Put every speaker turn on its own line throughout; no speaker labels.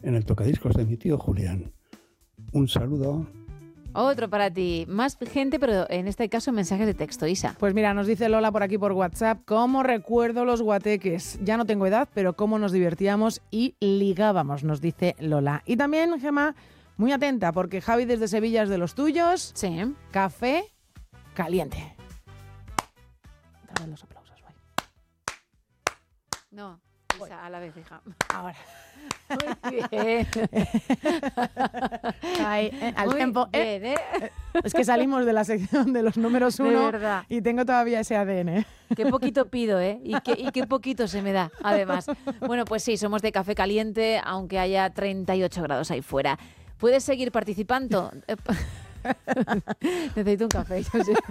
en el tocadiscos de mi tío Julián. Un saludo.
Otro para ti. Más gente, pero en este caso mensajes de texto, Isa.
Pues mira, nos dice Lola por aquí por WhatsApp, ¿cómo recuerdo los guateques? Ya no tengo edad, pero cómo nos divertíamos y ligábamos, nos dice Lola. Y también, Gemma, muy atenta, porque Javi desde Sevilla es de los tuyos.
Sí.
Café caliente. Dame los aplausos, voy.
No, Isa, a la vez, hija.
Ahora.
Muy bien.
Ahí, al
Muy
tiempo.
bien, ¿eh?
Es que salimos de la sección de los números
De
1
verdad.
y tengo todavía ese ADN.
Qué poquito pido, ¿eh? Y qué poquito se me da, además. Bueno, pues sí, somos de café caliente, aunque haya 38 grados ahí fuera. ¿Puedes seguir participando? Necesito un café, yo sé.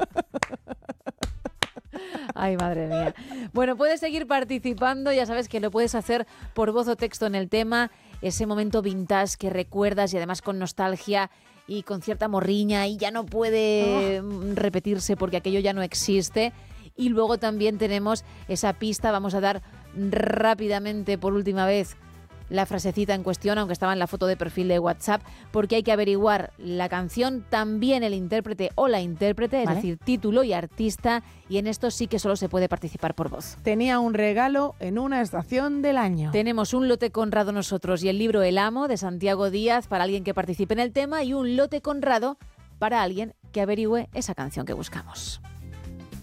Ay, madre mía. Bueno, puedes seguir participando, ya sabes que lo puedes hacer por voz o texto en el tema, ese momento vintage que recuerdas y además con nostalgia y con cierta morriña y ya no puede repetirse porque aquello ya no existe. Y luego también tenemos esa pista, vamos a dar rápidamente por última vez la frasecita en cuestión, aunque estaba en la foto de perfil de WhatsApp, porque hay que averiguar la canción, también el intérprete o la intérprete, es decir, título y artista, y en esto sí que solo se puede participar por voz.
Tenía un regalo en una estación del año.
Tenemos un lote Conrado nosotros y el libro El Amo de Santiago Díaz para alguien que participe en el tema y un lote Conrado para alguien que averigüe esa canción que buscamos.